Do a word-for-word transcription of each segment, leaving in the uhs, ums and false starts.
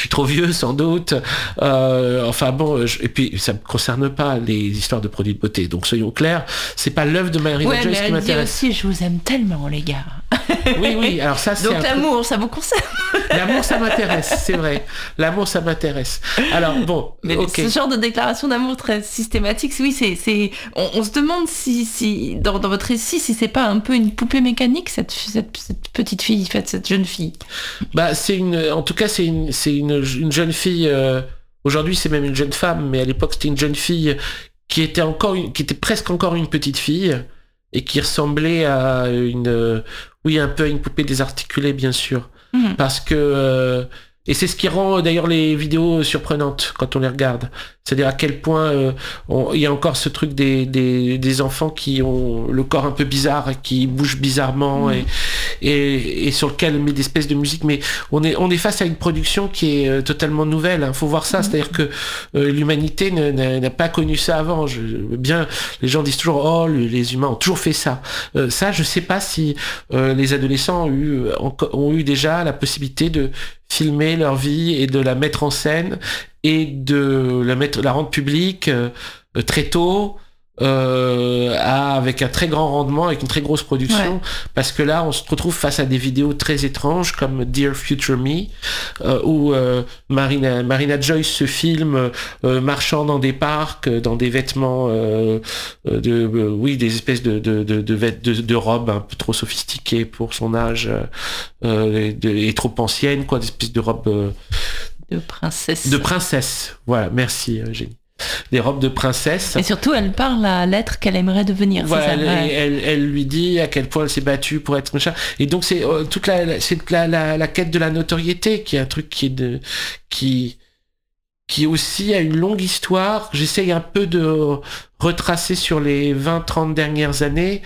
suis trop vieux sans doute. Euh, enfin bon, je, et puis ça me concerne pas les histoires de produits de beauté. Donc soyons clairs, c'est pas l'œuvre de Marina ouais, Joyce mais qui m'intéresse. Aussi, je vous aime tellement les gars. Oui, oui. Alors ça, c'est donc l'amour, truc... ça vous concerne. L'amour, ça m'intéresse, c'est vrai. L'amour, ça m'intéresse. Alors bon, mais okay. ce genre de déclaration d'amour très systématique, oui, c'est, c'est, on, on se demande si, si dans, dans votre récit, si c'est pas un peu une poupée mécanique cette, cette, cette petite fille, cette jeune fille. Bah, c'est une, en tout cas, c'est une, c'est une, une jeune fille. Euh, aujourd'hui, c'est même une jeune femme, mais à l'époque, c'était une jeune fille qui était encore, une, qui était presque encore une petite fille et qui ressemblait à une, euh, oui, un peu à une poupée désarticulée, bien sûr, mmh. parce que. Euh, Et c'est ce qui rend d'ailleurs les vidéos surprenantes quand on les regarde. C'est-à-dire à quel point euh, on, il y a encore ce truc des, des, des enfants qui ont le corps un peu bizarre, qui bougent bizarrement mmh. et, et, et sur lequel on met des espèces de musique. Mais on est, on est face à une production qui est euh, totalement nouvelle. Il hein. faut voir ça. Mmh. C'est-à-dire que euh, l'humanité ne, n'a, n'a pas connu ça avant. Je, bien, les gens disent toujours « Oh, les humains ont toujours fait ça euh, ». Ça, je ne sais pas si euh, les adolescents ont eu, ont, ont eu déjà la possibilité de filmer leur vie et de la mettre en scène et de la mettre, la rendre publique euh, très tôt, euh, à, avec un très grand rendement, avec une très grosse production, ouais. parce que là, on se retrouve face à des vidéos très étranges comme Dear Future Me, euh, où euh, Marina, Marina Joyce se filme euh, marchant dans des parcs, dans des vêtements, euh, de, euh, oui, des espèces de de de, de, de de robes un peu trop sophistiquées pour son âge euh, de, et trop anciennes, quoi, des espèces de robes euh, de princesse. De princesse, voilà, merci, euh, Jenny. Des robes de princesse. Et surtout, elle parle à l'être qu'elle aimerait devenir. Voilà, c'est ça, elle, ouais. elle, elle lui dit à quel point elle s'est battue pour être machin. Et donc c'est euh, toute la, c'est la, la, la quête de la notoriété qui est un truc qui est de, qui, qui aussi a une longue histoire. J'essaye un peu de retracer sur les vingt trente dernières années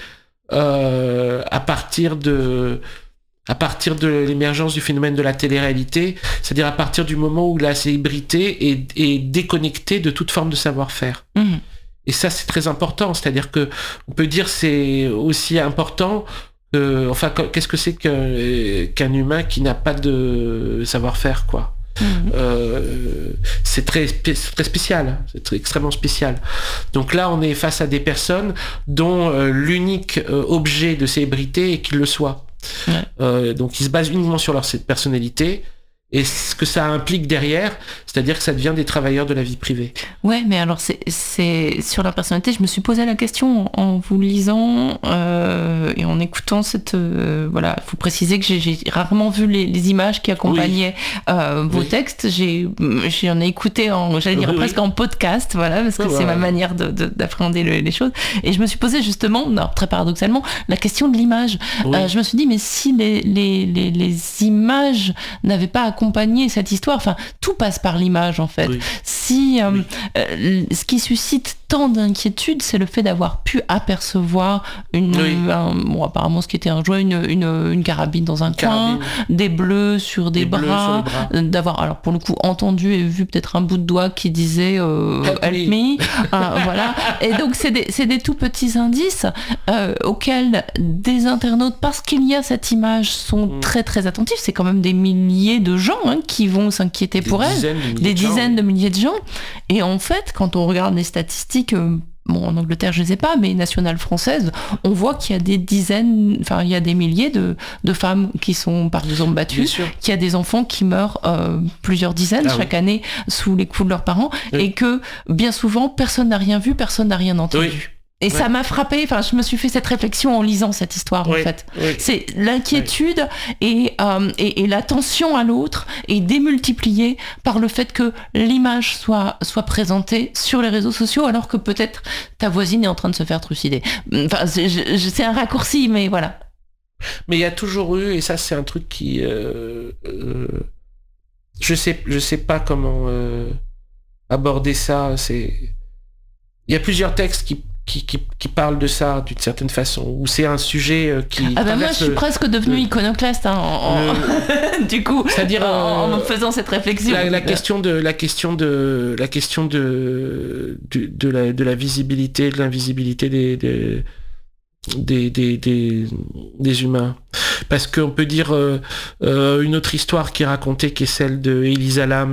euh, à partir de. à partir de l'émergence du phénomène de la télé-réalité, c'est-à-dire à partir du moment où la célébrité est, est déconnectée de toute forme de savoir-faire. Mmh. Et ça, c'est très important, c'est-à-dire que on peut dire c'est aussi important, euh, enfin, qu'est-ce que c'est qu'un, qu'un humain qui n'a pas de savoir-faire, quoi. Mmh. Euh, c'est très, c'est très spécial, c'est très, extrêmement spécial. Donc là, on est face à des personnes dont euh, l'unique euh, objet de célébrité est qu'ils le soient. Ouais. Euh, donc ils se basent uniquement sur leur cette personnalité et ce que ça implique derrière, c'est-à-dire que ça devient des travailleurs de la vie privée. Ouais, mais alors c'est, c'est sur leur personnalité, je me suis posé la question en vous lisant euh, et en écoutant cette... Euh, voilà, il faut préciser que j'ai, j'ai rarement vu les, les images qui accompagnaient oui. euh, vos oui. textes. J'ai, j'en ai écouté, en, j'allais dire oui, presque oui. en podcast, voilà, parce que oh, c'est ouais. ma manière de, de, d'appréhender le, les choses. Et je me suis posé justement, non, très paradoxalement, la question de l'image. Oui. Euh, je me suis dit, mais si les, les, les, les images n'avaient pas accompagné accompagner cette histoire, enfin tout passe par l'image en fait. Oui. Si euh, oui. euh, ce qui suscite tant d'inquiétude, c'est le fait d'avoir pu apercevoir une, oui. un, bon apparemment ce qui était un jouet, une, une, une carabine dans un carabine. coin, des bleus sur des, des bras, bras, d'avoir alors pour le coup entendu et vu peut-être un bout de doigt qui disait euh, help, help me, euh, voilà. Et donc c'est des, c'est des tout petits indices euh, auxquels des internautes, parce qu'il y a cette image, sont mmh. très très attentifs. C'est quand même des milliers de gens Hein, qui vont s'inquiéter des pour elle, de des dizaines de, de milliers de gens. Et en fait, quand on regarde les statistiques, euh, bon, en Angleterre, je ne les ai pas, mais nationales françaises, on voit qu'il y a des dizaines, enfin, il y a des milliers de, de femmes qui sont, par exemple, battues, qu'il y a des enfants qui meurent euh, plusieurs dizaines ah, chaque oui. année sous les coups de leurs parents, oui. et que, bien souvent, personne n'a rien vu, personne n'a rien entendu. Oui. Et ouais. ça m'a frappé, enfin, je me suis fait cette réflexion en lisant cette histoire, oui, en fait. Oui. C'est l'inquiétude oui. et, euh, et, et l'attention à l'autre est démultipliée par le fait que l'image soit, soit présentée sur les réseaux sociaux, alors que peut-être ta voisine est en train de se faire trucider. Enfin, c'est, je, c'est un raccourci, mais voilà. Mais il y a toujours eu, et ça, c'est un truc qui... Euh, euh, je sais, je sais pas comment euh, aborder ça. C'est... Il y a plusieurs textes qui Qui, qui, qui parle de ça d'une certaine façon, où c'est un sujet euh, qui... Ah bah moi je suis le, presque devenue le, iconoclaste hein, en, le, du coup, c'est-à-dire en, en faisant cette réflexion. La, la question de la question de la question de de, de la de la visibilité, de l'invisibilité des des des des, des, des humains, parce qu'on peut dire euh, euh, une autre histoire qui est racontée, qui est celle de Elisa Lam